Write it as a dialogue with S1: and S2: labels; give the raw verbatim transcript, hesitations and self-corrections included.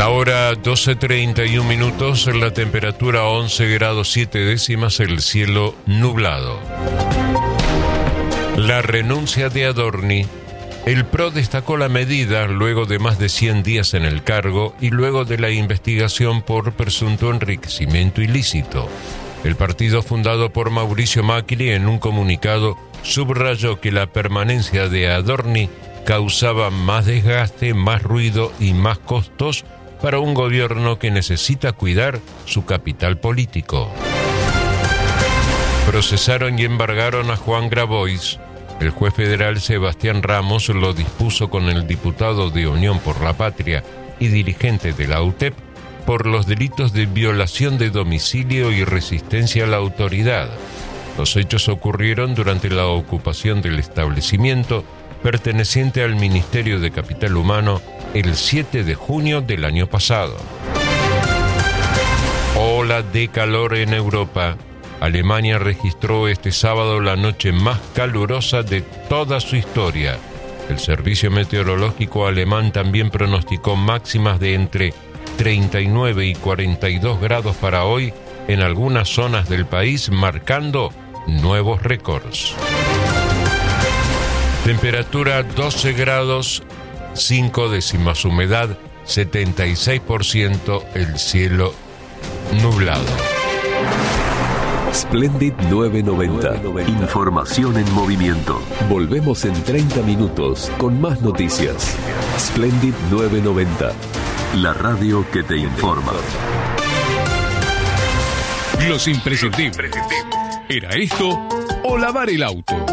S1: La hora doce treinta y un minutos, la temperatura once grados siete décimas, el cielo nublado. La renuncia de Adorni. El P R O destacó la medida luego de más de cien días en el cargo y luego de la investigación por presunto enriquecimiento ilícito. El partido fundado por Mauricio Macri en un comunicado subrayó que la permanencia de Adorni causaba más desgaste, más ruido y más costos para un gobierno que necesita cuidar su capital político. Procesaron y embargaron a Juan Grabois. El juez federal Sebastián Ramos lo dispuso con el diputado de Unión por la Patria y dirigente de la U T E P por los delitos de violación de domicilio y resistencia a la autoridad. Los hechos ocurrieron durante la ocupación del establecimiento perteneciente al Ministerio de Capital Humano el siete de junio del año pasado. Ola de calor en Europa. Alemania registró este sábado la noche más calurosa de toda su historia. El Servicio Meteorológico alemán también pronosticó máximas de entre treinta y nueve y cuarenta y dos grados para hoy en algunas zonas del país, marcando nuevos récords. Temperatura doce grados, cinco décimas, humedad setenta y seis por ciento, el cielo nublado.
S2: Splendid novecientos noventa. Información en movimiento. Volvemos en treinta minutos con más noticias. Splendid novecientos noventa. La radio que te informa.
S3: Los imprescindibles. ¿Era esto o lavar el auto?